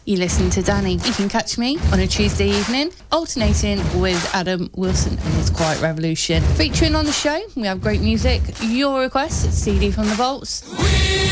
You listen to Danny. You can catch me on a Tuesday evening, alternating with Adam Wilson and his Quiet Revolution. Featuring on the show, we have great music, your requests, CD from the Vaults.